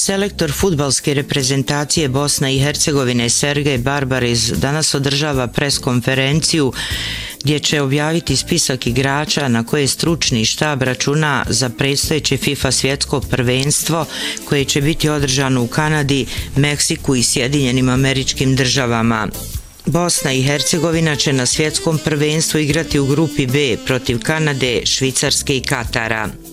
Selektor fudbalske reprezentacije Bosne i Hercegovine Sergej Barbariz danas održava preskonferenciju gdje će objaviti spisak igrača na koje stručni štab računa za predstojeće FIFA svjetsko prvenstvo koje će biti održano u Kanadi, Meksiku i Sjedinjenim Američkim Državama. Bosna i Hercegovina će na svjetskom prvenstvu igrati u grupi B protiv Kanade, Švicarske i Katara.